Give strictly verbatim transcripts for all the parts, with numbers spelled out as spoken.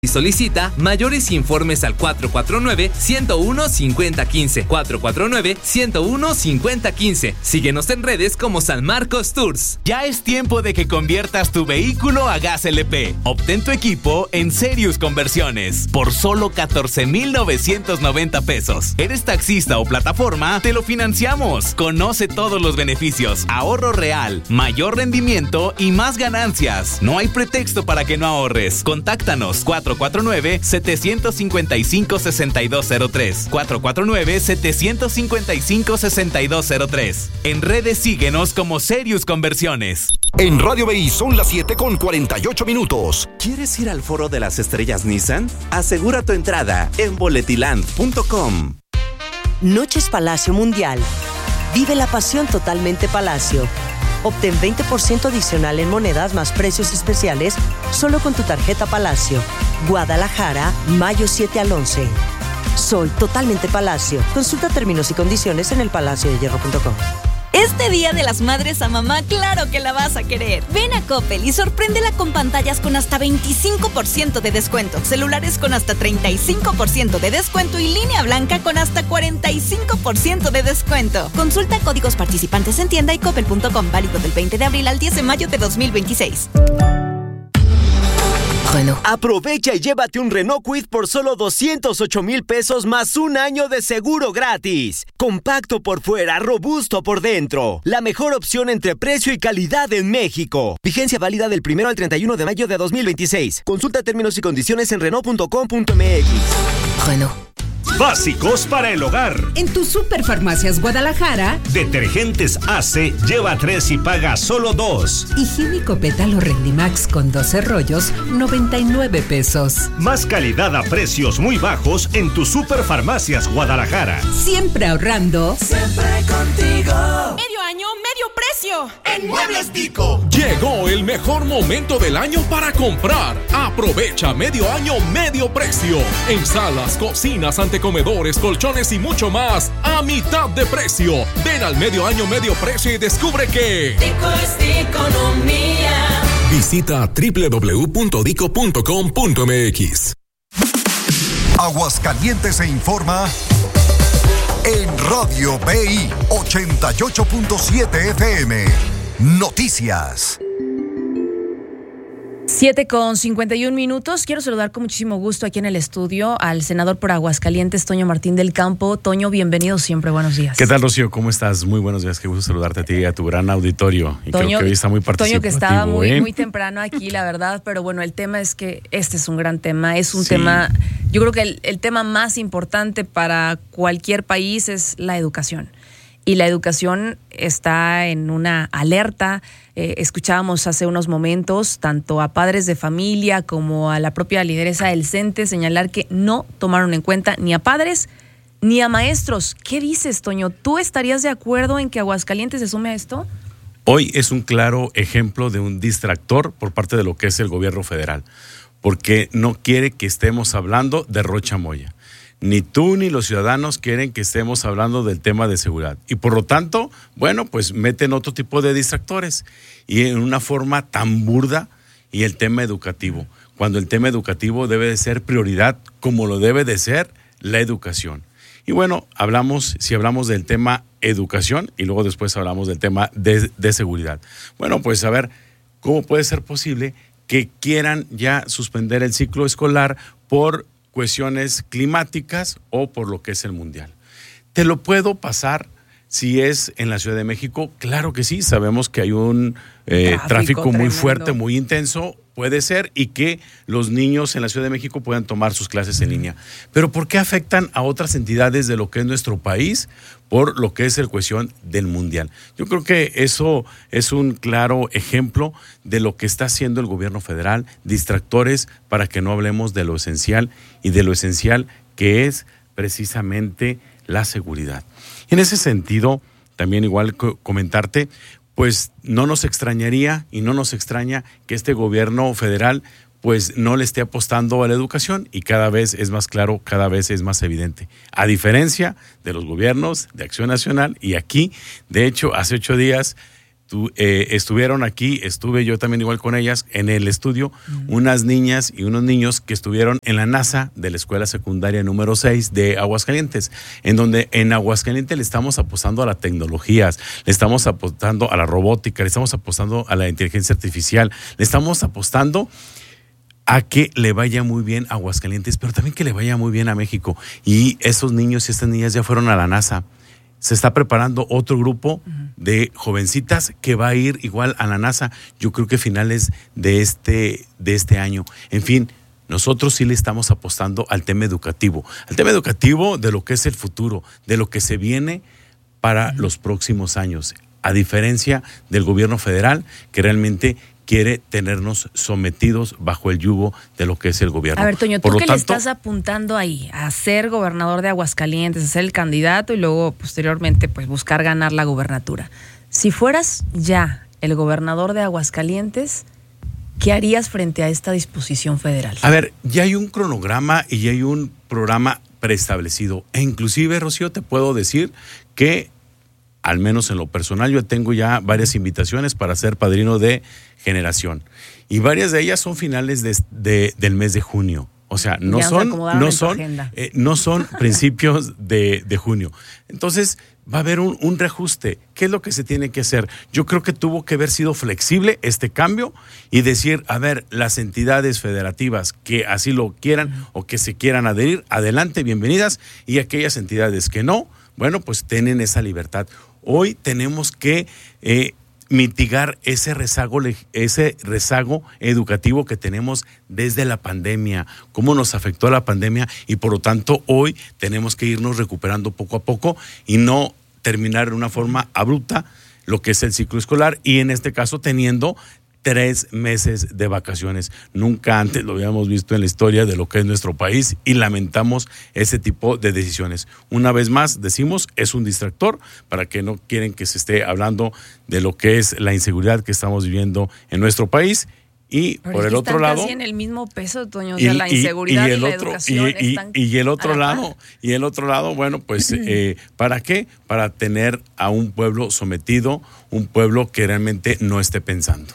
Y solicita mayores informes al cuatro cuatro nueve, uno cero uno, cinco cero uno cinco. cuatro cuatro nueve, uno cero uno, cinco cero uno cinco. Síguenos en redes como San Marcos Tours. Ya es tiempo de que conviertas tu vehículo a gas L P. Obtén tu equipo en Serious Conversiones por solo catorce mil novecientos noventa pesos. ¿Eres taxista o plataforma? Te lo financiamos. Conoce todos los beneficios, ahorro real, mayor rendimiento y más ganancias. No hay pretexto para que no ahorres. Contáctanos cuatro cuatro nueve, siete cinco cinco, seis dos cero tres. cuatro cuatro nueve, siete cinco cinco, seis dos cero tres. En redes síguenos como Serious Conversiones. En Radio B I son las siete con cuarenta y ocho minutos. ¿Quieres ir al Foro de las Estrellas Nissan? Asegura tu entrada en boletiland punto com. Noches Palacio Mundial. Vive la pasión totalmente Palacio. Obtén veinte por ciento adicional en monedas más precios especiales solo con tu tarjeta Palacio. Guadalajara, mayo siete al once. Soy totalmente Palacio. Consulta términos y condiciones en el palacio de hierro punto com. Este Día de las Madres a mamá, claro que la vas a querer. Ven a Coppel y sorpréndela con pantallas con hasta veinticinco por ciento de descuento, celulares con hasta treinta y cinco por ciento de descuento y línea blanca con hasta cuarenta y cinco por ciento de descuento. Consulta códigos participantes en tienda y coppel punto com, válido del veinte de abril al diez de mayo de dos mil veintiséis. Renault. Aprovecha y llévate un Renault Kwid por solo doscientos ocho mil pesos más un año de seguro gratis. Compacto por fuera, robusto por dentro. La mejor opción entre precio y calidad en México. Vigencia válida del primero al treinta y uno de mayo de dos mil veintiséis. Consulta términos y condiciones en renault punto com punto m x. Renault. Básicos para el hogar. En tu Superfarmacias Guadalajara. Detergentes A C E, lleva tres y paga solo dos. Higiénico Pétalo Rendimax con doce rollos, noventa y nueve pesos. Más calidad a precios muy bajos en tu Superfarmacias Guadalajara. Siempre ahorrando. Siempre contigo. Medio año, medio precio. En Muebles Dico. Llegó el mejor momento del año para comprar. Aprovecha medio año, medio precio. En salas, cocinas, antecomedores, colchones y mucho más a mitad de precio. Ven al medio año, medio precio y descubre que Dico es economía. Visita doble u doble u doble u punto dico punto com punto m x. Aguascalientes se informa en Radio B I ochenta y ocho punto siete F M. Noticias. siete con cincuenta y un minutos. Quiero saludar con muchísimo gusto aquí en el estudio al senador por Aguascalientes, Toño Martín del Campo. Toño, bienvenido siempre, buenos días. ¿Qué tal, Rocío? ¿Cómo estás? Muy buenos días, qué gusto saludarte a ti y a tu gran auditorio. Y Toño, creo que hoy está muy participativo. Toño, que estaba muy, ¿eh? muy temprano aquí, la verdad, pero bueno, el tema es que este es un gran tema, es un sí. tema, yo creo que el, el tema más importante para cualquier país es la educación. Y la educación está en una alerta. Eh, escuchábamos hace unos momentos tanto a padres de familia como a la propia lideresa del CENTE señalar que no tomaron en cuenta ni a padres ni a maestros. ¿Qué dices, Toño? ¿Tú estarías de acuerdo en que Aguascalientes se sume a esto? Hoy es un claro ejemplo de un distractor por parte de lo que es el gobierno federal, porque no quiere que estemos hablando de Rocha Moya. Ni tú ni los ciudadanos quieren que estemos hablando del tema de seguridad. Y por lo tanto, bueno, pues meten otro tipo de distractores. Y en una forma tan burda, y el tema educativo. Cuando el tema educativo debe de ser prioridad, como lo debe de ser la educación. Y bueno, hablamos, si hablamos del tema educación, y luego después hablamos del tema de, de seguridad. Bueno, pues a ver, ¿cómo puede ser posible que quieran ya suspender el ciclo escolar por cuestiones climáticas o por lo que es el mundial? ¿Te lo puedo pasar si es en la Ciudad de México? Claro que sí, sabemos que hay un eh, tráfico, tráfico muy tremendo. fuerte, muy intenso, puede ser, y que los niños en la Ciudad de México puedan tomar sus clases en línea. Pero ¿por qué afectan a otras entidades de lo que es nuestro país por lo que es el cuestión del mundial? Yo creo que eso es un claro ejemplo de lo que está haciendo el gobierno federal, distractores para que no hablemos de lo esencial y de lo esencial que es precisamente la seguridad. En ese sentido, también igual comentarte, pues no nos extrañaría y no nos extraña que este gobierno federal pues no le esté apostando a la educación, y cada vez es más claro, cada vez es más evidente. A diferencia de los gobiernos de Acción Nacional, y aquí, de hecho, hace ocho días estu, eh, estuvieron aquí, estuve yo también igual con ellas en el estudio, uh-huh. unas niñas y unos niños que estuvieron en la NASA de la Escuela Secundaria número seis de Aguascalientes, en donde en Aguascalientes le estamos apostando a las tecnologías, le estamos apostando a la robótica, le estamos apostando a la inteligencia artificial, le estamos apostando a que le vaya muy bien a Aguascalientes, pero también que le vaya muy bien a México. Y esos niños y estas niñas ya fueron a la NASA. Se está preparando otro grupo uh-huh. de jovencitas que va a ir igual a la NASA, yo creo que finales de este, de este año. En fin, nosotros sí le estamos apostando al tema educativo, al tema educativo de lo que es el futuro, de lo que se viene para uh-huh. los próximos años, a diferencia del gobierno federal, que realmente quiere tenernos sometidos bajo el yugo de lo que es el gobierno. A ver, Toño, Por ¿tú lo qué tanto, le estás apuntando ahí? A ser gobernador de Aguascalientes, a ser el candidato y luego posteriormente pues buscar ganar la gubernatura. Si fueras ya el gobernador de Aguascalientes, ¿qué harías frente a esta disposición federal? A ver, ya hay un cronograma y ya hay un programa preestablecido. E inclusive, Rocío, te puedo decir que al menos en lo personal, yo tengo ya varias invitaciones para ser padrino de generación. Y varias de ellas son finales de, de, del mes de junio. O sea, no ya son, no son, eh, no son principios de, de junio. Entonces, va a haber un, un reajuste. ¿Qué es lo que se tiene que hacer? Yo creo que tuvo que haber sido flexible este cambio y decir, a ver, las entidades federativas que así lo quieran uh-huh. o que se quieran adherir, adelante, bienvenidas. Y aquellas entidades que no, bueno, pues tienen esa libertad. Hoy tenemos que eh, mitigar ese rezago, ese rezago educativo que tenemos desde la pandemia, cómo nos afectó la pandemia y por lo tanto hoy tenemos que irnos recuperando poco a poco y no terminar de una forma abrupta lo que es el ciclo escolar y en este caso teniendo tres meses de vacaciones. Nunca antes lo habíamos visto en la historia de lo que es nuestro país y lamentamos ese tipo de decisiones. Una vez más, decimos, es un distractor para que no quieren que se esté hablando de lo que es la inseguridad que estamos viviendo en nuestro país. Y Pero por es el que otro están lado casi en el mismo peso, Toño, o y, sea, la inseguridad y, y, y la otro, educación y, y, están y el otro a la lado y el otro lado bueno pues eh, ¿para qué? Para tener a un pueblo sometido, un pueblo que realmente no esté pensando.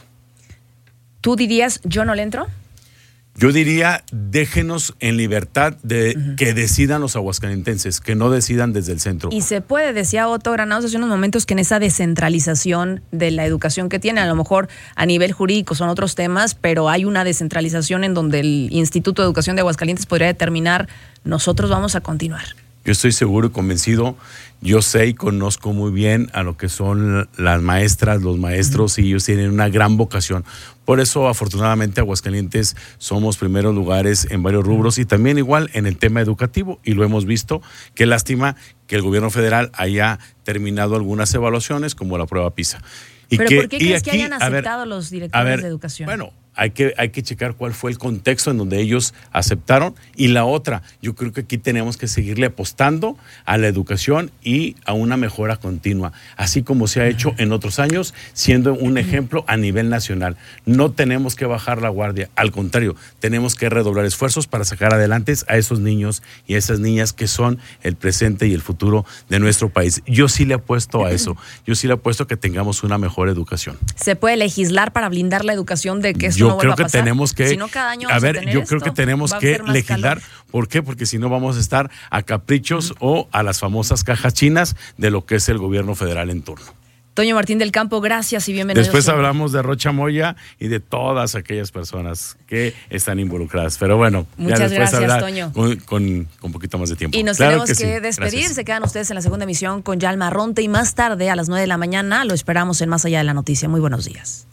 ¿Tú dirías, yo no le entro? Yo diría, déjenos en libertad de uh-huh. que decidan los aguascalentenses, que no decidan desde el centro. Y se puede, decía Otto Granados hace unos momentos, que en esa descentralización de la educación que tiene, a lo mejor a nivel jurídico son otros temas, pero hay una descentralización en donde el Instituto de Educación de Aguascalientes podría determinar, nosotros vamos a continuar. Yo estoy seguro y convencido, yo sé y conozco muy bien a lo que son las maestras, los maestros, uh-huh. y ellos tienen una gran vocación. Por eso, afortunadamente, Aguascalientes somos primeros lugares en varios rubros y también igual en el tema educativo, y lo hemos visto. Qué lástima que el gobierno federal haya terminado algunas evaluaciones, como la prueba PISA. Y ¿Pero que, por qué crees aquí, que hayan aceptado ver, los directores ver, de educación? Bueno, hay que, hay que checar cuál fue el contexto en donde ellos aceptaron. Y la otra, yo creo que aquí tenemos que seguirle apostando a la educación y a una mejora continua, así como se ha hecho en otros años, siendo un ejemplo a nivel nacional. No tenemos que bajar la guardia, al contrario, tenemos que redoblar esfuerzos para sacar adelante a esos niños y a esas niñas que son el presente y el futuro de nuestro país. Yo sí le apuesto a eso, yo sí le apuesto a que tengamos una mejor educación. ¿Se puede legislar para blindar la educación de que esto yo no vuelva creo que a pasar? tenemos que, si no, cada año a ver, a yo creo que tenemos que legislar. Calor. ¿Por qué? Porque si no vamos a estar a caprichos uh-huh. o a las famosas cajas chinas de lo que es el gobierno federal en turno. Toño Martín del Campo, gracias y bienvenido. Después hablamos de Rocha Moya y de todas aquellas personas que están involucradas. Pero bueno, muchas ya después gracias, hablar Toño. Con, con, con un poquito más de tiempo. Y nos claro tenemos que, que sí. despedir. Gracias. Se quedan ustedes en la segunda emisión con Yalma Ronte y más tarde a las nueve de la mañana lo esperamos en Más Allá de la Noticia. Muy buenos días.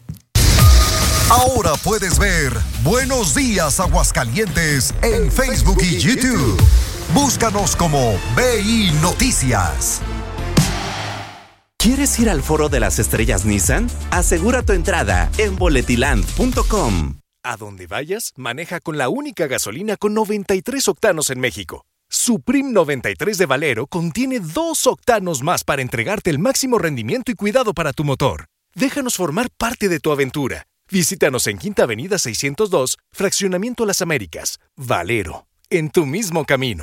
Ahora puedes ver Buenos Días Aguascalientes en Facebook y YouTube. Búscanos como B I Noticias. ¿Quieres ir al Foro de las Estrellas Nissan? Asegura tu entrada en boletiland punto com. A donde vayas, maneja con la única gasolina con noventa y tres octanos en México. Supreme noventa y tres de Valero contiene dos octanos más para entregarte el máximo rendimiento y cuidado para tu motor. Déjanos formar parte de tu aventura. Visítanos en Quinta Avenida seiscientos dos, Fraccionamiento Las Américas. Valero, en tu mismo camino.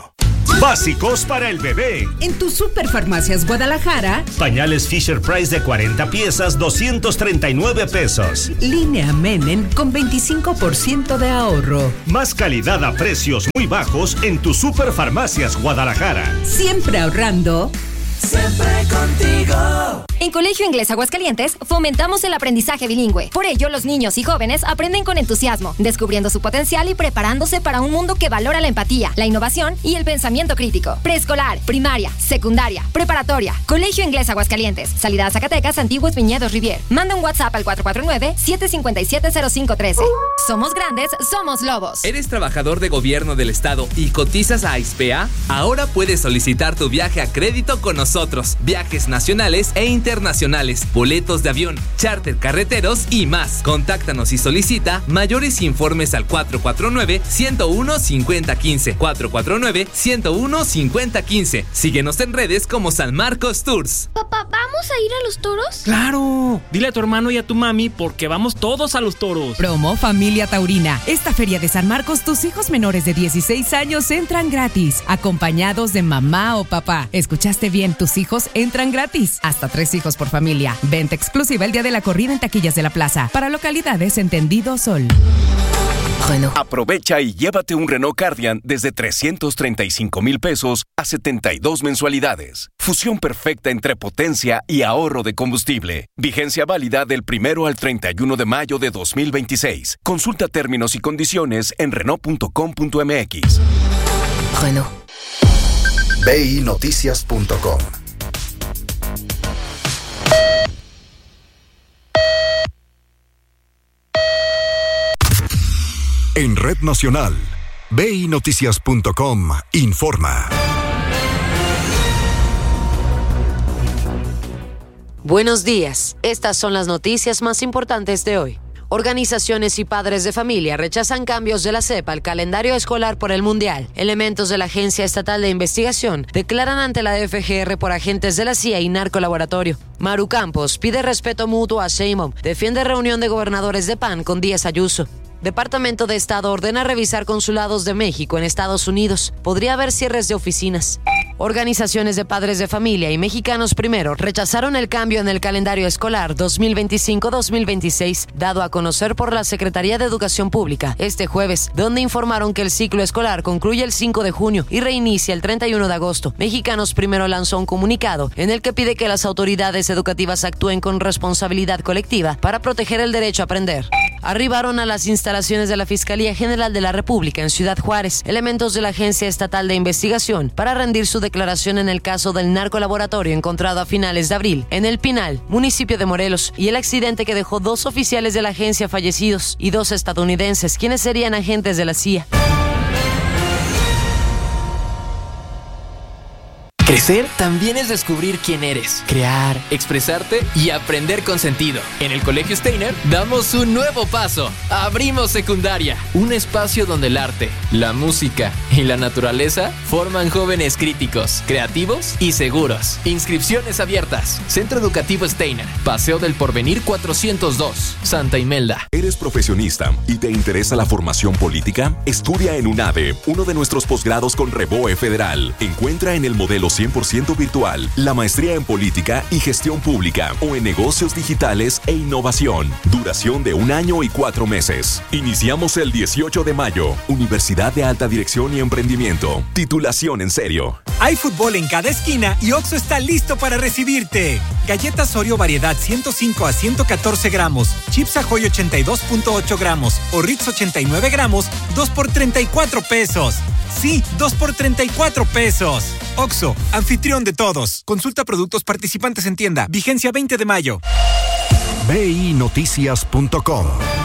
Básicos para el bebé. En tu Superfarmacias Guadalajara. Pañales Fisher Price de cuarenta piezas, doscientos treinta y nueve pesos. Línea Menem con veinticinco por ciento de ahorro. Más calidad a precios muy bajos en tu Superfarmacias Guadalajara. Siempre ahorrando. Siempre contigo. En Colegio Inglés Aguascalientes fomentamos el aprendizaje bilingüe. Por ello, los niños y jóvenes aprenden con entusiasmo, descubriendo su potencial y preparándose para un mundo que valora la empatía, la innovación y el pensamiento crítico. Preescolar, primaria, secundaria, preparatoria. Colegio Inglés Aguascalientes. Salida a Zacatecas, Antiguos Viñedos Rivier. Manda un WhatsApp al cuatro cuatro nueve, siete cinco siete, cero cinco uno tres. Somos grandes, somos lobos. ¿Eres trabajador de gobierno del estado y cotizas a ISPEA? Ahora puedes solicitar tu viaje a crédito con nosotros. Viajes nacionales e internacionales. Internacionales, boletos de avión, charter carreteros y más. Contáctanos y solicita mayores informes al cuatro cuatro nueve, uno cero uno, cinco cero uno cinco. cuatro cuatro nueve, uno cero uno, cinco cero uno cinco. Síguenos en redes como San Marcos Tours. Papá, ¿vamos a ir a los toros? ¡Claro! Dile a tu hermano y a tu mami porque vamos todos a los toros. Promo Familia Taurina. Esta feria de San Marcos, tus hijos menores de dieciséis años entran gratis, acompañados de mamá o papá. ¿Escuchaste bien? Tus hijos entran gratis. Hasta tres hijos por familia. Venta exclusiva el día de la corrida en taquillas de la plaza. Para localidades entendido Sol. Bueno. Aprovecha y llévate un Renault Cardian desde trescientos treinta y cinco mil pesos a setenta y dos mensualidades. Fusión perfecta entre potencia y ahorro de combustible. Vigencia válida del primero al treinta y uno de mayo de dos mil veintiséis. Consulta términos y condiciones en renault punto com punto m x. Bueno. B I Noticias punto com. En Red Nacional, B I Noticias punto com informa. Buenos días, estas son las noticias más importantes de hoy. Organizaciones y padres de familia rechazan cambios de la C E P al calendario escolar por el Mundial. Elementos de la Agencia Estatal de Investigación declaran ante la F G R por agentes de la C I A y narcolaboratorio. Maru Campos pide respeto mutuo a Sheinbaum. Defiende reunión de gobernadores de P A N con Díaz Ayuso. Departamento de Estado ordena revisar consulados de México en Estados Unidos. Podría haber cierres de oficinas. Organizaciones de padres de familia y Mexicanos Primero rechazaron el cambio en el calendario escolar dos mil veinticinco dos mil veintiséis dado a conocer por la Secretaría de Educación Pública este jueves, donde informaron que el ciclo escolar concluye el cinco de junio y reinicia el treinta y uno de agosto. Mexicanos Primero lanzó un comunicado en el que pide que las autoridades educativas actúen con responsabilidad colectiva para proteger el derecho a aprender. Arribaron a las instalaciones de la Fiscalía General de la República en Ciudad Juárez elementos de la Agencia Estatal de Investigación para rendir su declaración en el caso del narcolaboratorio encontrado a finales de abril en El Pinal, municipio de Morelos, y el accidente que dejó dos oficiales de la agencia fallecidos y dos estadounidenses, quienes serían agentes de la C I A. Crecer también es descubrir quién eres, crear, expresarte y aprender con sentido. En el Colegio Steiner damos un nuevo paso. Abrimos secundaria, un espacio donde el arte, la música y la naturaleza forman jóvenes críticos, creativos y seguros. Inscripciones abiertas. Centro Educativo Steiner, Paseo del Porvenir cuatrocientos dos, Santa Imelda. ¿Eres profesionista y te interesa la formación política? Estudia en UNADE, uno de nuestros posgrados con Reboe Federal. Encuentra en el modelo cien por ciento virtual la maestría en política y gestión pública o en negocios digitales e innovación. Duración de un año y cuatro meses. Iniciamos el dieciocho de mayo. Universidad de Alta Dirección y Emprendimiento. Titulación en serio. Hay fútbol en cada esquina y Oxxo está listo para recibirte. Galletas Oreo variedad ciento cinco a ciento catorce gramos, Chips Ahoy ochenta y dos punto ocho gramos o Ritz ochenta y nueve gramos, dos por treinta y cuatro pesos. Sí, dos por treinta y cuatro pesos. Oxxo, anfitrión de todos. Consulta productos participantes en tienda. Vigencia veinte de mayo. B I Noticias punto com.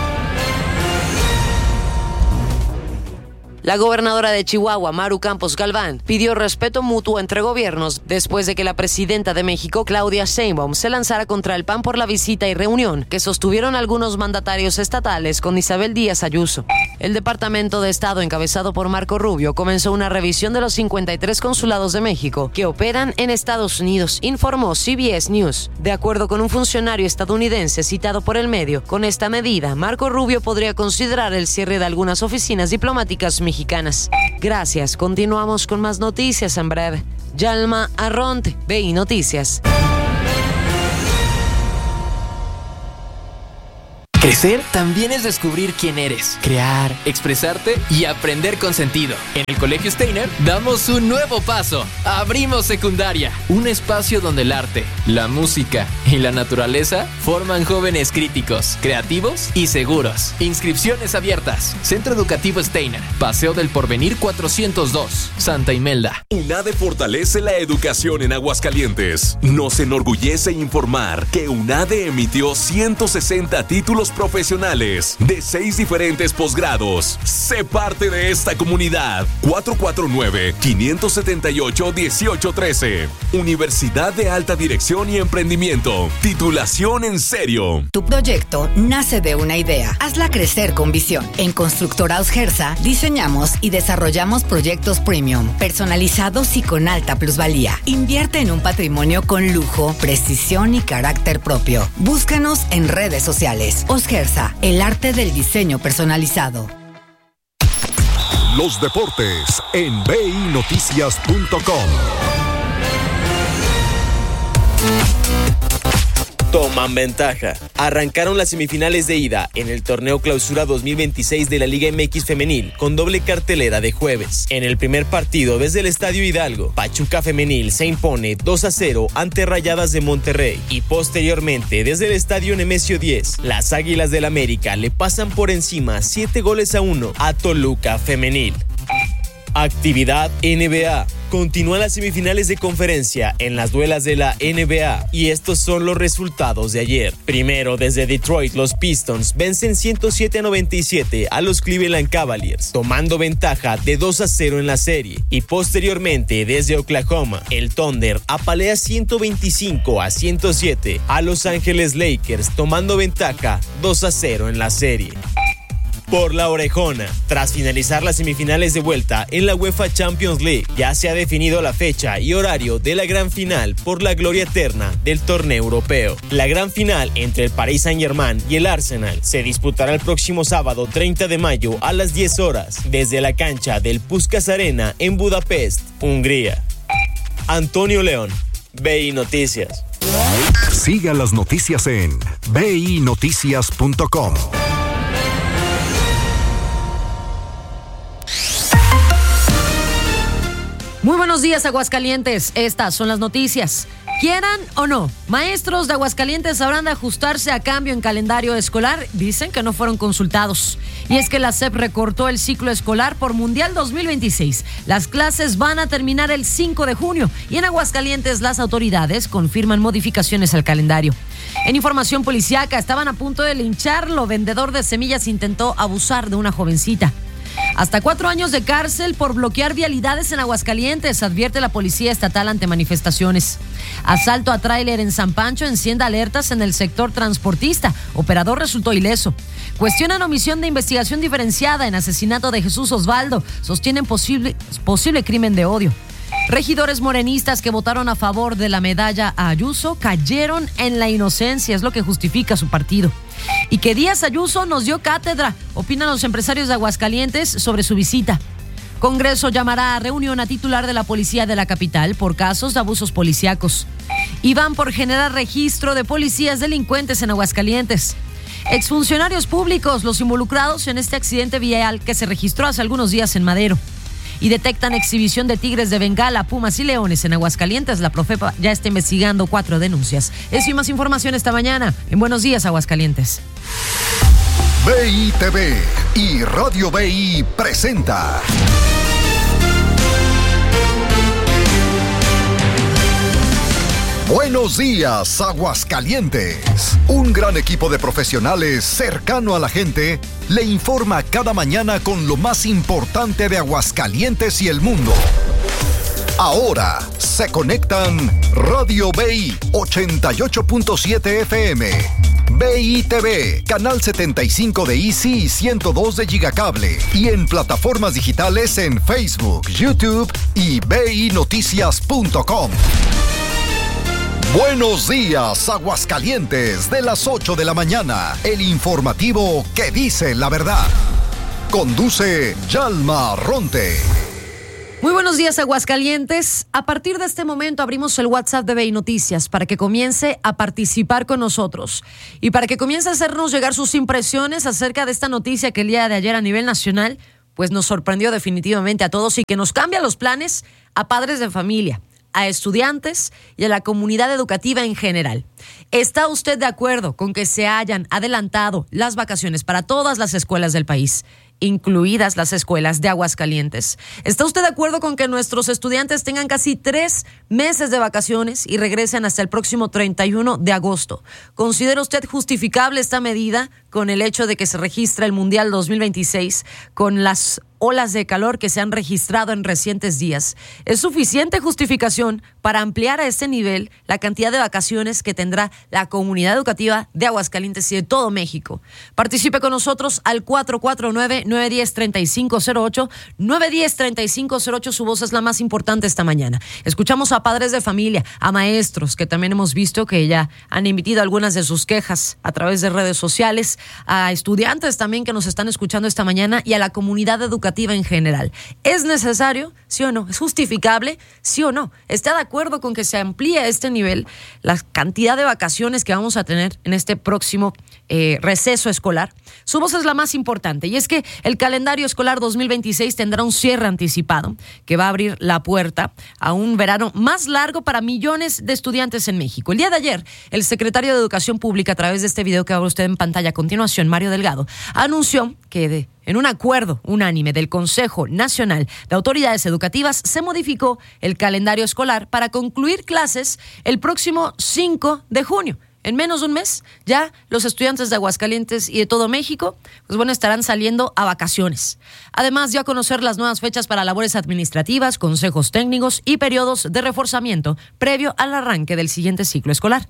La gobernadora de Chihuahua, Maru Campos Galván, pidió respeto mutuo entre gobiernos después de que la presidenta de México, Claudia Sheinbaum, se lanzara contra el P A N por la visita y reunión que sostuvieron algunos mandatarios estatales con Isabel Díaz Ayuso. El Departamento de Estado, encabezado por Marco Rubio, comenzó una revisión de los cincuenta y tres consulados de México que operan en Estados Unidos, informó C B S News. De acuerdo con un funcionario estadounidense citado por el medio, con esta medida, Marco Rubio podría considerar el cierre de algunas oficinas diplomáticas mexicanas mexicanas. Gracias, continuamos con más noticias en breve. Yalma Arronte, B I Noticias. Crecer también es descubrir quién eres, crear, expresarte y aprender con sentido. En el Colegio Steiner damos un nuevo paso. Abrimos secundaria, un espacio donde el arte, la música y la naturaleza forman jóvenes críticos, creativos y seguros. Inscripciones abiertas. Centro Educativo Steiner, Paseo del Porvenir cuatrocientos dos, Santa Imelda. UNADE fortalece la educación en Aguascalientes. Nos enorgullece informar que UNADE emitió ciento sesenta títulos profesionales de seis diferentes posgrados. Sé parte de esta comunidad. cuatro cuatro nueve, cinco siete ocho, uno ocho uno tres. Universidad de Alta Dirección y Emprendimiento. Titulación en serio. Tu proyecto nace de una idea. Hazla crecer con visión. En Constructoraus Gersa diseñamos y desarrollamos proyectos premium, personalizados y con alta plusvalía. Invierte en un patrimonio con lujo, precisión y carácter propio. Búscanos en redes sociales. Osgersa, el arte del diseño personalizado. Los deportes en b i noticias punto com. Toman ventaja. Arrancaron las semifinales de ida en el torneo Clausura dos mil veintiséis de la Liga M X Femenil con doble cartelera de jueves. En el primer partido desde el Estadio Hidalgo, Pachuca Femenil se impone dos a cero ante Rayadas de Monterrey y posteriormente desde el Estadio Nemesio diez, las Águilas del América le pasan por encima siete goles a uno a Toluca Femenil. Actividad N B A. Continúan las semifinales de conferencia en las duelas de la N B A y estos son los resultados de ayer. Primero, desde Detroit, los Pistons vencen ciento siete a noventa y siete a los Cleveland Cavaliers, tomando ventaja de dos a cero en la serie. Y posteriormente, desde Oklahoma, el Thunder apalea ciento veinticinco a ciento siete a Los Ángeles Lakers, tomando ventaja dos a cero en la serie. Por la orejona, tras finalizar las semifinales de vuelta en la UEFA Champions League, ya se ha definido la fecha y horario de la gran final por la gloria eterna del torneo europeo. La gran final entre el Paris Saint-Germain y el Arsenal se disputará el próximo sábado treinta de mayo a las diez horas desde la cancha del Puskás Arena en Budapest, Hungría. Antonio León, B I Noticias. Siga las noticias en b i noticias punto com. Muy buenos días, Aguascalientes. Estas son las noticias. Quieran o no, maestros de Aguascalientes habrán de ajustarse a cambio en calendario escolar. Dicen que no fueron consultados. Y es que la S E P recortó el ciclo escolar por Mundial dos mil veintiséis. Las clases van a terminar el cinco de junio y en Aguascalientes las autoridades confirman modificaciones al calendario. En información policíaca, estaban a punto de lincharlo. Vendedor de semillas intentó abusar de una jovencita. Hasta cuatro años de cárcel por bloquear vialidades en Aguascalientes, advierte la Policía Estatal ante manifestaciones. Asalto a tráiler en San Pancho enciende alertas en el sector transportista. Operador resultó ileso. Cuestionan omisión de investigación diferenciada en asesinato de Jesús Osvaldo. Sostienen posible, posible crimen de odio. Regidores morenistas que votaron a favor de la medalla a Ayuso cayeron en la inocencia, es lo que justifica su partido. Y que Díaz Ayuso nos dio cátedra, opinan los empresarios de Aguascalientes sobre su visita. Congreso llamará a reunión a titular de la policía de la capital por casos de abusos policíacos. Y van por generar registro de policías delincuentes en Aguascalientes. Exfuncionarios públicos, los involucrados en este accidente vial que se registró hace algunos días en Madero. Y detectan exhibición de tigres de Bengala, pumas y leones en Aguascalientes. La Profepa ya está investigando cuatro denuncias. Eso y más información esta mañana en Buenos Días, Aguascalientes. B I T V y Radio B I presenta Buenos Días, Aguascalientes. Un gran equipo de profesionales cercano a la gente le informa cada mañana con lo más importante de Aguascalientes y el mundo. Ahora se conectan Radio B I ochenta y ocho punto siete F M, B I T V, Canal setenta y cinco de Easy y ciento dos de Gigacable, y en plataformas digitales en Facebook, YouTube y b i noticias punto com. Buenos días, Aguascalientes, de las ocho de la mañana, el informativo que dice la verdad. Conduce Yalma Ronte. Muy buenos días, Aguascalientes. A partir de este momento abrimos el WhatsApp de B I Noticias para que comience a participar con nosotros y para que comience a hacernos llegar sus impresiones acerca de esta noticia que el día de ayer a nivel nacional pues nos sorprendió definitivamente a todos y que nos cambia los planes a padres de familia, a estudiantes y a la comunidad educativa en general. ¿Está usted de acuerdo con que se hayan adelantado las vacaciones para todas las escuelas del país, incluidas las escuelas de Aguascalientes? ¿Está usted de acuerdo con que nuestros estudiantes tengan casi tres meses de vacaciones y regresen hasta el próximo treinta y uno de agosto? ¿Considera usted justificable esta medida con el hecho de que se registra el Mundial dos mil veintiséis con las olas de calor que se han registrado en recientes días? ¿Es suficiente justificación para ampliar a este nivel la cantidad de vacaciones que tendrá la comunidad educativa de Aguascalientes y de todo México? Participe con nosotros al cuatro cuatro nueve, nueve uno cero, tres cinco cero ocho, nueve uno cero, tres cinco cero ocho. Su voz es la más importante esta mañana. Escuchamos a padres de familia, a maestros, que también hemos visto que ya han emitido algunas de sus quejas a través de redes sociales, a estudiantes también que nos están escuchando esta mañana y a la comunidad educativa en general. ¿Es necesario? ¿Sí o no? ¿Es justificable? ¿Sí o no? ¿Está de acuerdo con que se amplíe a este nivel la cantidad de vacaciones que vamos a tener en este próximo eh, receso escolar? Su voz es la más importante, y es que el calendario escolar dos mil veintiséis tendrá un cierre anticipado que va a abrir la puerta a un verano más largo para millones de estudiantes en México. El día de ayer, el secretario de Educación Pública, a través de este video que va a ver usted en pantalla a continuación, Mario Delgado, anunció que de En un acuerdo unánime del Consejo Nacional de Autoridades Educativas, se modificó el calendario escolar para concluir clases el próximo cinco de junio. En menos de un mes, ya los estudiantes de Aguascalientes y de todo México, pues bueno, estarán saliendo a vacaciones. Además, dio a conocer las nuevas fechas para labores administrativas, consejos técnicos y periodos de reforzamiento previo al arranque del siguiente ciclo escolar.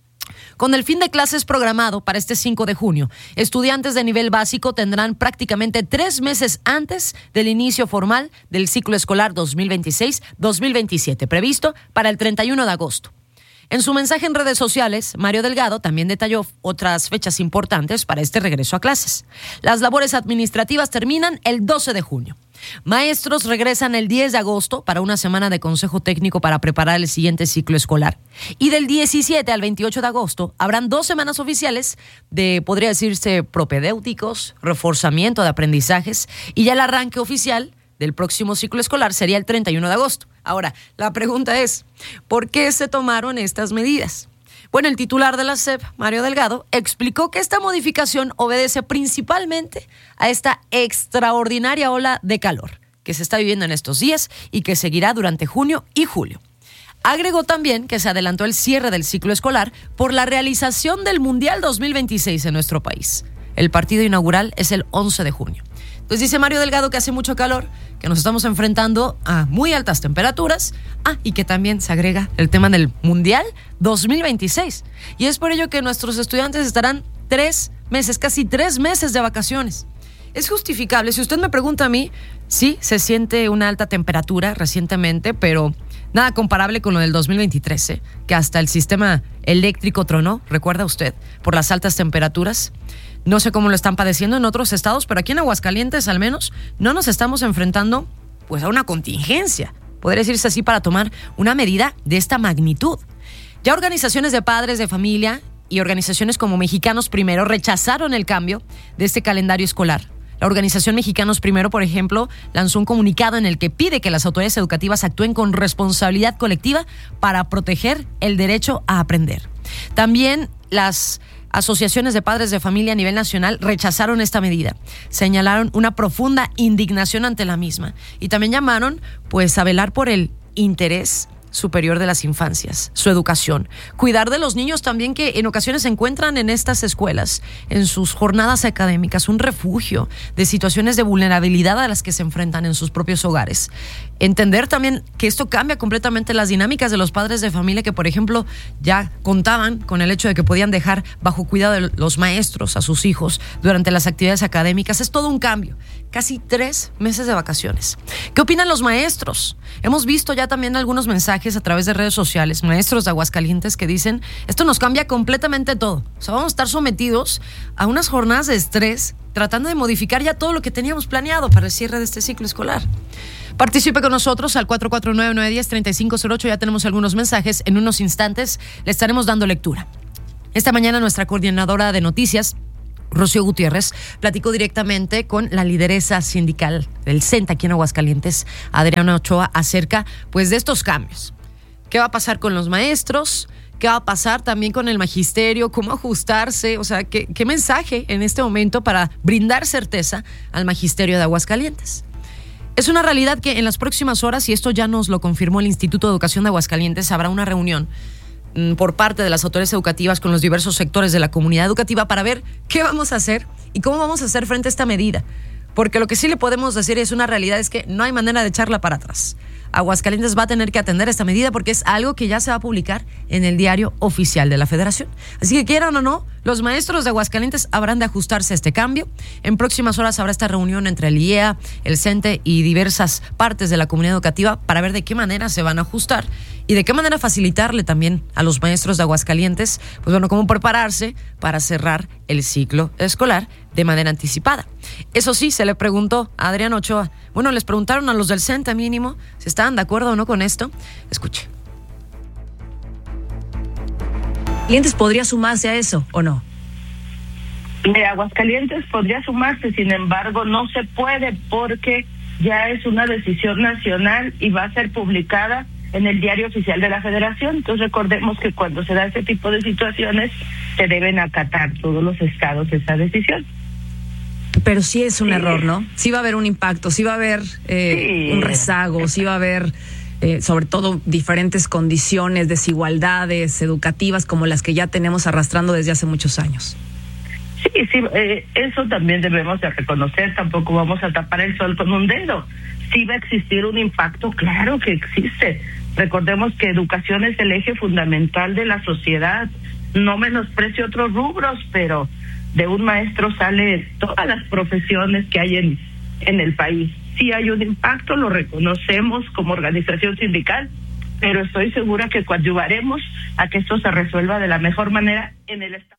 Con el fin de clases programado para este cinco de junio, estudiantes de nivel básico tendrán prácticamente tres meses antes del inicio formal del ciclo escolar dos mil veintiséis dos mil veintisiete, previsto para el treinta y uno de agosto. En su mensaje en redes sociales, Mario Delgado también detalló otras fechas importantes para este regreso a clases. Las labores administrativas terminan el doce de junio. Maestros regresan el diez de agosto para una semana de consejo técnico para preparar el siguiente ciclo escolar. Y del diecisiete al veintiocho de agosto habrán dos semanas oficiales de, podría decirse, propedéuticos, reforzamiento de aprendizajes, y ya el arranque oficial del próximo ciclo escolar sería el treinta y uno de agosto. Ahora, la pregunta es, ¿por qué se tomaron estas medidas? Bueno, el titular de la S E P, Mario Delgado, explicó que esta modificación obedece principalmente a esta extraordinaria ola de calor que se está viviendo en estos días y que seguirá durante junio y julio. Agregó también que se adelantó el cierre del ciclo escolar por la realización del Mundial dos mil veintiséis en nuestro país. El partido inaugural es el once de junio. Entonces dice Mario Delgado que hace mucho calor, que nos estamos enfrentando a muy altas temperaturas, ah, y que también se agrega el tema del Mundial dos mil veintiséis. Y es por ello que nuestros estudiantes estarán tres meses, casi tres meses de vacaciones. Es justificable. Si usted me pregunta a mí, sí, se siente una alta temperatura recientemente, pero nada comparable con lo del dos mil veintitrés, ¿eh? Que hasta el sistema eléctrico tronó, ¿recuerda usted? Por las altas temperaturas. No sé cómo lo están padeciendo en otros estados, pero aquí en Aguascalientes al menos no nos estamos enfrentando pues a una contingencia, podría decirse así, para tomar una medida de esta magnitud. Ya organizaciones de padres de familia y organizaciones como Mexicanos Primero rechazaron el cambio de este calendario escolar. La organización Mexicanos Primero, por ejemplo, lanzó un comunicado en el que pide que las autoridades educativas actúen con responsabilidad colectiva para proteger el derecho a aprender. También las asociaciones de padres de familia a nivel nacional rechazaron esta medida, señalaron una profunda indignación ante la misma y también llamaron pues a velar por el interés superior de las infancias, su educación, cuidar de los niños también que en ocasiones se encuentran en estas escuelas, en sus jornadas académicas, un refugio de situaciones de vulnerabilidad a las que se enfrentan en sus propios hogares. Entender también que esto cambia completamente las dinámicas de los padres de familia que, por ejemplo, ya contaban con el hecho de que podían dejar bajo cuidado de los maestros a sus hijos durante las actividades académicas. Es todo un cambio. Casi tres meses de vacaciones. ¿Qué opinan los maestros? Hemos visto ya también algunos mensajes mensajes a través de redes sociales, maestros de Aguascalientes que dicen, esto nos cambia completamente todo. O sea, vamos a estar sometidos a unas jornadas de estrés tratando de modificar ya todo lo que teníamos planeado para el cierre de este ciclo escolar. Participe con nosotros al cuatro cuatro nueve, nueve uno cero, tres cinco cero ocho. Ya tenemos algunos mensajes. En unos instantes le estaremos dando lectura. Esta mañana nuestra coordinadora de noticias, Rocío Gutiérrez, platicó directamente con la lideresa sindical del C E N T aquí en Aguascalientes, Adriana Ochoa, acerca pues de estos cambios. ¿Qué va a pasar con los maestros? ¿Qué va a pasar también con el magisterio? ¿Cómo ajustarse? O sea, ¿qué, qué mensaje en este momento para brindar certeza al magisterio de Aguascalientes? Es una realidad que en las próximas horas, y esto ya nos lo confirmó el Instituto de Educación de Aguascalientes, habrá una reunión por parte de las autoridades educativas con los diversos sectores de la comunidad educativa para ver qué vamos a hacer y cómo vamos a hacer frente a esta medida. Porque lo que sí le podemos decir es una realidad, es que no hay manera de echarla para atrás. Aguascalientes va a tener que atender esta medida porque es algo que ya se va a publicar en el diario oficial de la Federación. Así que quieran o no, los maestros de Aguascalientes habrán de ajustarse a este cambio. En próximas horas habrá esta reunión entre el I E A, el C E N T E y diversas partes de la comunidad educativa para ver de qué manera se van a ajustar y de qué manera facilitarle también a los maestros de Aguascalientes, pues bueno, cómo prepararse para cerrar el ciclo escolar de manera anticipada. Eso sí, se le preguntó a Adriana Ochoa, bueno, les preguntaron a los del C E N T E mínimo si estaban de acuerdo o no con esto. Escuche. ¿Aguascalientes podría sumarse a eso o no? De Aguascalientes podría sumarse, sin embargo, no se puede porque ya es una decisión nacional y va a ser publicada en el diario oficial de la Federación. Entonces recordemos que cuando se da ese tipo de situaciones se deben acatar todos los estados esa decisión. Pero sí es un sí. error, ¿no? Sí va a haber un impacto, sí va a haber eh, sí. un rezago, sí va a haber eh, sobre todo diferentes condiciones, desigualdades educativas como las que ya tenemos arrastrando desde hace muchos años. Sí, sí, eh, eso también debemos de reconocer, tampoco vamos a tapar el sol con un dedo. Sí va a existir un impacto, claro que existe. Recordemos que educación es el eje fundamental de la sociedad. No menosprecio otros rubros, pero de un maestro sale todas las profesiones que hay en, en el país. Sí hay un impacto, lo reconocemos como organización sindical, pero estoy segura que coadyuvaremos a que esto se resuelva de la mejor manera en el Estado.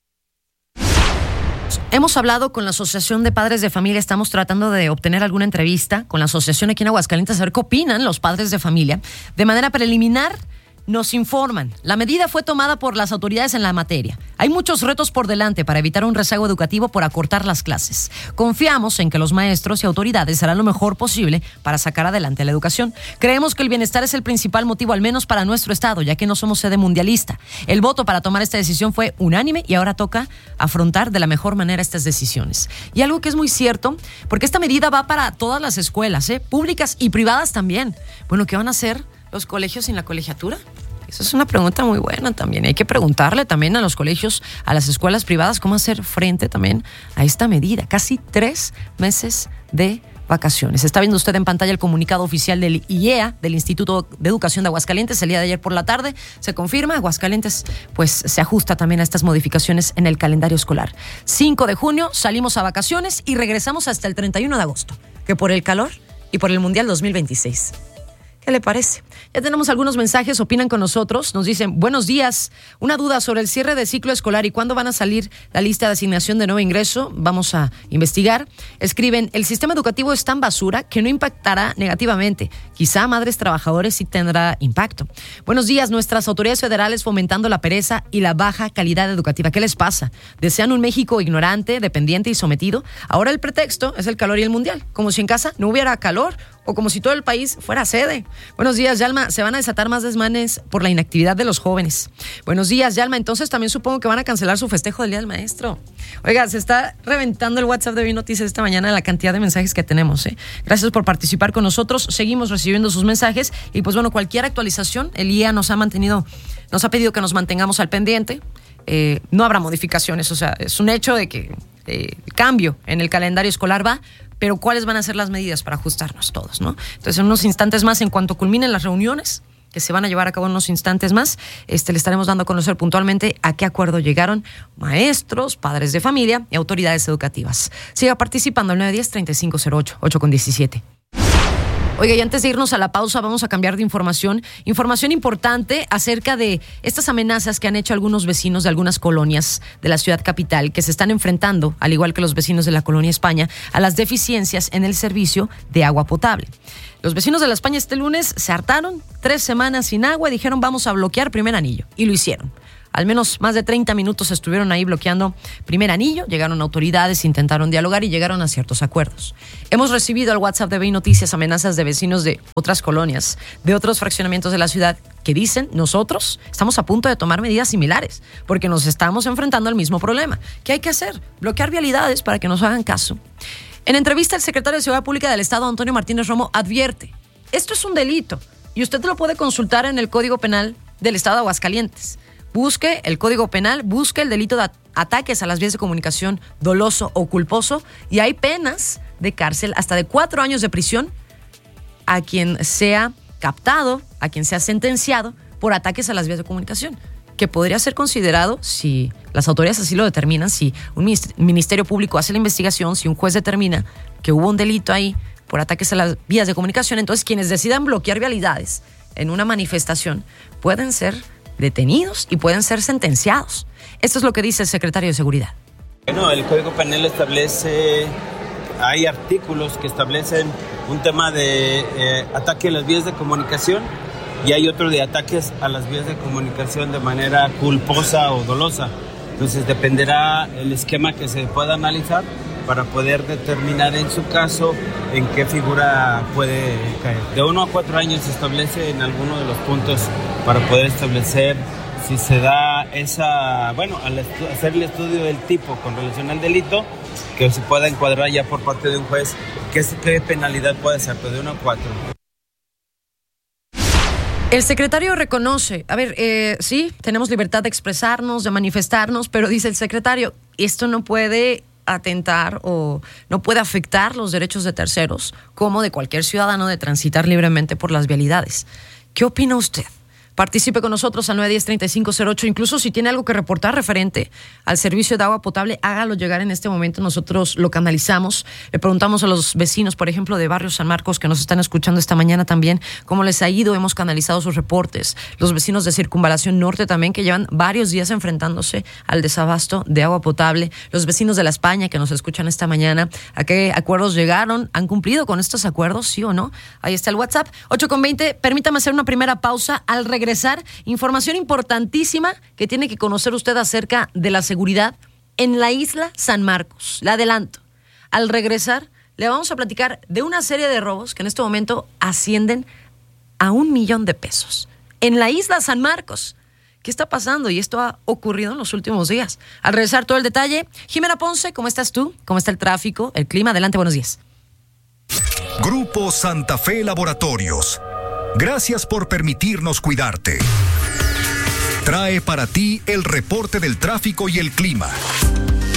Hemos hablado con la Asociación de Padres de Familia, estamos tratando de obtener alguna entrevista con la asociación aquí en Aguascalientes, a ver qué opinan los padres de familia. De manera preliminar, nos informan, la medida fue tomada por las autoridades en la materia. Hay muchos retos por delante para evitar un rezago educativo por acortar las clases. Confiamos en que los maestros y autoridades harán lo mejor posible para sacar adelante la educación. Creemos que el bienestar es el principal motivo, al menos para nuestro estado, ya que no somos sede mundialista. El voto para tomar esta decisión fue unánime y ahora toca afrontar de la mejor manera estas decisiones. Y algo que es muy cierto, porque esta medida va para todas las escuelas, ¿eh? Públicas y privadas también. Bueno, ¿qué van a hacer los colegios sin la colegiatura? Esa es una pregunta muy buena también. Hay que preguntarle también a los colegios, a las escuelas privadas, cómo hacer frente también a esta medida. Casi tres meses de vacaciones. Está viendo usted en pantalla el comunicado oficial del I E A, del Instituto de Educación de Aguascalientes, el día de ayer por la tarde. Se confirma, Aguascalientes pues se ajusta también a estas modificaciones en el calendario escolar. cinco de junio salimos a vacaciones y regresamos hasta el treinta y uno de agosto, que por el calor y por el Mundial dos mil veintiséis. ¿Qué le parece? Ya tenemos algunos mensajes, opinan con nosotros, nos dicen, buenos días, una duda sobre el cierre de ciclo escolar y cuándo van a salir la lista de asignación de nuevo ingreso, vamos a investigar. Escriben, el sistema educativo es tan basura que no impactará negativamente, quizá a madres trabajadores sí tendrá impacto. Buenos días, nuestras autoridades federales fomentando la pereza y la baja calidad educativa, ¿qué les pasa? ¿Desean un México ignorante, dependiente y sometido? Ahora el pretexto es el calor y el mundial, como si en casa no hubiera calor o como si todo el país fuera sede. Buenos días, Yalma. Se van a desatar más desmanes por la inactividad de los jóvenes. Buenos días, Yalma. Entonces también supongo que van a cancelar su festejo del Día del Maestro. Oiga, se está reventando el WhatsApp de Hoy Noticias esta mañana, la cantidad de mensajes que tenemos, ¿eh? Gracias por participar con nosotros. Seguimos recibiendo sus mensajes y pues bueno, cualquier actualización, el I E A nos ha mantenido, nos ha pedido que nos mantengamos al pendiente. Eh, no habrá modificaciones, o sea, es un hecho de que eh, el cambio en el calendario escolar va, pero ¿cuáles van a ser las medidas para ajustarnos todos, no? Entonces, en unos instantes más, en cuanto culminen las reuniones, que se van a llevar a cabo en unos instantes más, este, le estaremos dando a conocer puntualmente a qué acuerdo llegaron maestros, padres de familia y autoridades educativas. Siga participando al nueve uno cero, tres cinco cero ocho, ocho con diecisiete. Oiga, y antes de irnos a la pausa, vamos a cambiar de información. Información importante acerca de estas amenazas que han hecho algunos vecinos de algunas colonias de la ciudad capital, que se están enfrentando, al igual que los vecinos de la colonia España, a las deficiencias en el servicio de agua potable. Los vecinos de la España este lunes se hartaron, tres semanas sin agua, y dijeron vamos a bloquear Primer Anillo. Y lo hicieron. Al menos más de treinta minutos estuvieron ahí bloqueando Primer Anillo, llegaron autoridades, intentaron dialogar y llegaron a ciertos acuerdos. Hemos recibido al WhatsApp de B I Noticias amenazas de vecinos de otras colonias, de otros fraccionamientos de la ciudad, que dicen, nosotros estamos a punto de tomar medidas similares, porque nos estamos enfrentando al mismo problema. ¿Qué hay que hacer? Bloquear vialidades para que nos hagan caso. En entrevista, el secretario de Seguridad Pública del Estado, Antonio Martínez Romo, advierte, esto es un delito y usted lo puede consultar en el Código Penal del Estado de Aguascalientes. Busque el Código Penal, busque el delito de ataques a las vías de comunicación doloso o culposo y hay penas de cárcel hasta de cuatro años de prisión a quien sea captado, a quien sea sentenciado por ataques a las vías de comunicación, que podría ser considerado, si las autoridades así lo determinan, si un ministerio público hace la investigación, si un juez determina que hubo un delito ahí por ataques a las vías de comunicación, entonces quienes decidan bloquear vialidades en una manifestación pueden ser detenidos y pueden ser sentenciados. Esto es lo que dice el secretario de Seguridad. Bueno, el Código Penal establece, hay artículos que establecen un tema de eh, ataque a las vías de comunicación y hay otro de ataques a las vías de comunicación de manera culposa o dolosa. Entonces dependerá el esquema que se pueda analizar para poder determinar en su caso en qué figura puede caer. De uno a cuatro años se establece en alguno de los puntos para poder establecer si se da esa, bueno, al estu- hacer el estudio del tipo con relación al delito, que se pueda encuadrar ya por parte de un juez qué, qué penalidad puede ser, de uno a cuatro. El secretario reconoce, a ver, eh, sí, tenemos libertad de expresarnos, de manifestarnos, pero dice el secretario, esto no puede atentar o no puede afectar los derechos de terceros, como de cualquier ciudadano de transitar libremente por las vialidades. ¿Qué opina usted? Participe con nosotros al nueve uno cero, tres cinco cero ocho. Incluso si tiene algo que reportar referente al servicio de agua potable, hágalo llegar en este momento. Nosotros lo canalizamos. Le preguntamos a los vecinos, por ejemplo, de Barrio San Marcos, que nos están escuchando esta mañana también, cómo les ha ido. Hemos canalizado sus reportes. Los vecinos de Circunvalación Norte también, que llevan varios días enfrentándose al desabasto de agua potable. Los vecinos de La España, que nos escuchan esta mañana, ¿a qué acuerdos llegaron? ¿Han cumplido con estos acuerdos, sí o no? Ahí está el WhatsApp. ocho con veinte. Permítame hacer una primera pausa. Al regresar, Regresar, información importantísima que tiene que conocer usted acerca de la seguridad en la isla San Marcos. La adelanto. Al regresar, le vamos a platicar de una serie de robos que en este momento ascienden a un millón de pesos. En la isla San Marcos. ¿Qué está pasando? Y esto ha ocurrido en los últimos días. Al regresar, todo el detalle. Jimena Ponce, ¿cómo estás tú? ¿Cómo está el tráfico? El clima. Adelante, buenos días. Grupo Santa Fe Laboratorios. Gracias por permitirnos cuidarte. Trae para ti el reporte del tráfico y el clima.